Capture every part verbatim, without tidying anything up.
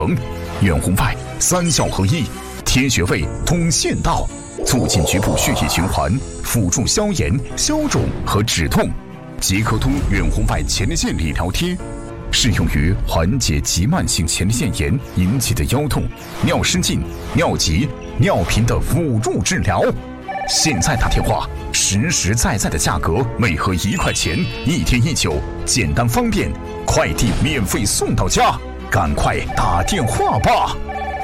远红外三效合一，贴穴位通县道，促进局部血液循环，辅助消炎、消肿和止痛。即刻通远红外前列腺理疗贴，适用于缓解急慢性前列腺炎引起的腰痛、尿失禁、尿急、尿频的辅助治疗。现在打电话，实实在在的价格，每盒一块钱，一天一酒，简单方便，快递免费送到家，赶快打电话吧！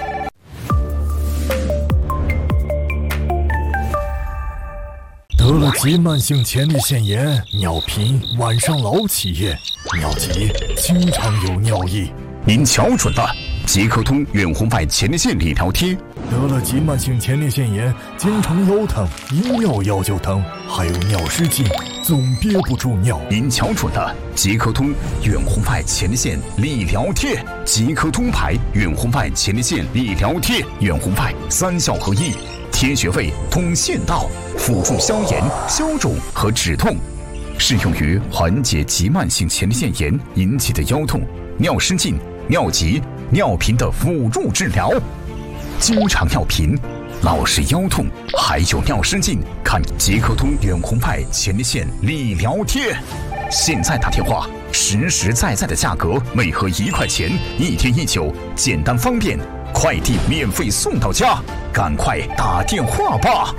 得了急慢性前列腺炎，尿频，晚上老起夜，尿急，经常有尿意。 您瞧准了，即刻通远红外前列腺理疗贴。 得了急慢性前列腺炎，经常腰疼，一尿腰就疼，还有尿失禁，总憋不住尿。 您瞧准了，即刻通远红外前列腺理疗贴，即刻通牌远红外前列腺理疗贴，远红外三效合一，贴穴位通县道，辅助消炎、消肿和止痛，适用于缓解急慢性前列腺炎引起的腰痛、尿失禁、尿急、尿频的辅助治疗。经常尿频、老是腰痛，还有尿失禁，看即刻通远红外前列腺理疗贴。现在打电话，实实在在的价格，每盒一块钱，一天一酒，简单方便，快递免费送到家，赶快打电话吧！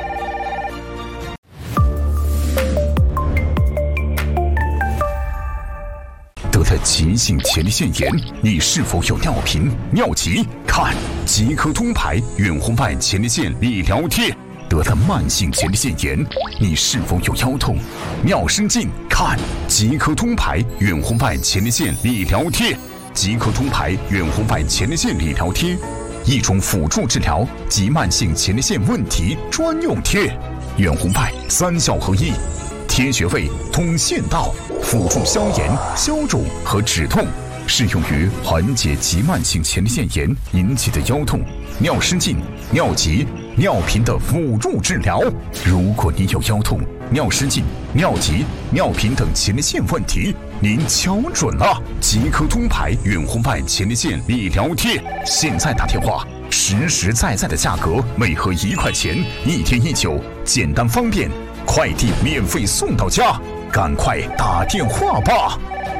得了急性前列腺炎，你是否有尿频、尿急？看即刻通牌远红外前列腺理疗贴。得了慢性前列腺炎，你是否有腰痛、尿失禁？看即刻通牌远红外前列腺理疗贴。即刻通牌远红外前列腺理疗贴，一种辅助治疗急慢性前列腺问题专用贴，远红外三效合一，贴穴位通县道，辅助消炎、消肿和止痛，适用于缓解急慢性前列腺炎引起的腰痛、尿失禁、尿急、尿频的辅助治疗。如果你有腰痛、尿失禁、尿急、尿频等前列腺问题，您瞧准了，即刻通牌远红外前列腺理疗贴。现在打电话，实实在在的价格，每盒一块钱，一天一酒，简单方便，快递免费送到家，赶快打电话吧！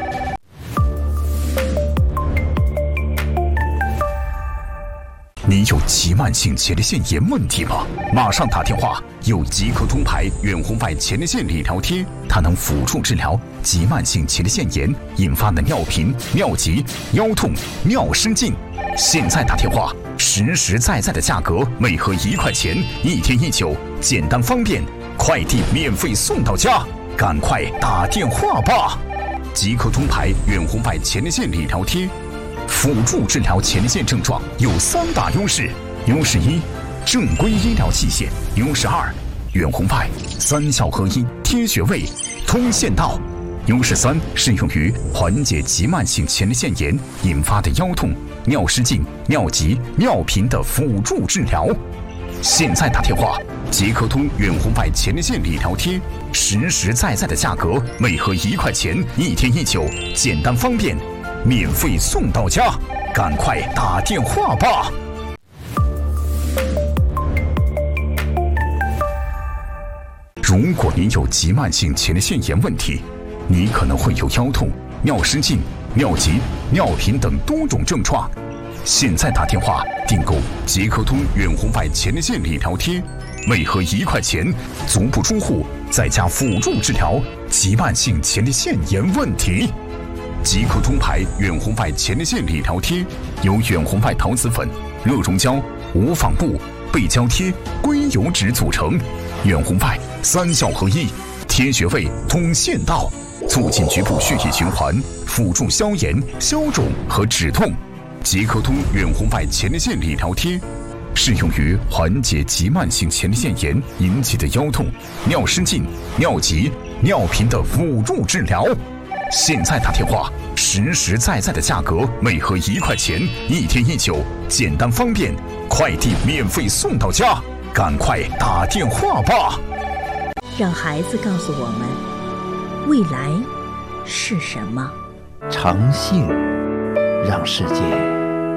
你有急慢性前列腺炎问题吗？马上打电话，有即刻通牌远红外前列腺理疗贴，它能辅助治疗急慢性前列腺炎引发的尿频、尿急、腰痛、尿失禁。现在打电话，实实在在的价格，每盒一块钱，一天一酒，简单方便，快递免费送到家，赶快打电话吧！即刻通牌远红外前列腺理疗贴。辅助治疗前列腺症状有三大优势：优势一，正规医疗器械；优势二，远红外三效合一，贴穴位通县道；优势三，适用于缓解急慢性前列腺炎引发的腰痛、尿失禁、尿急、尿频的辅助治疗。现在打电话，即刻通远红外前列腺理疗贴，实实在在的价格，每盒一块钱，一天一酒，简单方便，免费送到家，赶快打电话吧！如果您有急慢性前列腺炎问题，你可能会有腰痛、尿失禁、尿急、尿频等多种症状。现在打电话订购即刻通远红外前列腺理疗贴，每盒一块钱，足不出户，在家辅助治疗急慢性前列腺炎问题。即刻通牌远红外前列腺理疗贴由远红外陶瓷粉、热熔胶、无纺布、背胶贴、硅油脂组成，远红外三效合一，贴穴位通县道，促进局部血液循环，辅助消炎、消肿和止痛。即刻通远红外前列腺理疗贴，适用于缓解急慢性前列腺炎引起的腰痛、尿失禁、尿急、尿频的辅助治疗。现在打电话，实实在在的价格，每盒一块钱，一天一酒，简单方便，快递免费送到家，赶快打电话吧！ 让孩子告诉我们，未来是什么？ 诚信让世界